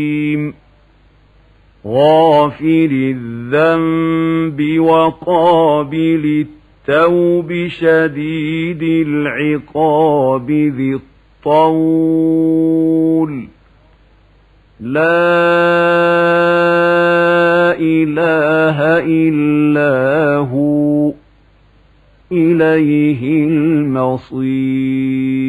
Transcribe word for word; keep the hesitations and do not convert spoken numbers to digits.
غافر الذنب وقابل التوب شديد العقاب ذي الطول لا إله إلا هو إليه المصير.